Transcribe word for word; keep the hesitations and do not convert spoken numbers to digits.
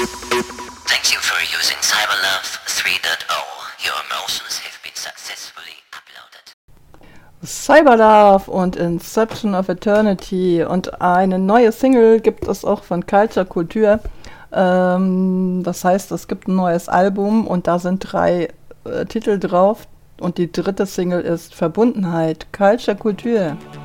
Thank you for using CyberLove three point oh. Your emotions have been successfully uploaded. Cyberlove und Inception of Eternity, und eine neue Single gibt es auch von Culture Kultur. Ähm, das heißt, es gibt ein neues Album und da sind drei äh, Titel drauf und die dritte Single ist Verbundenheit. Culture Kultur.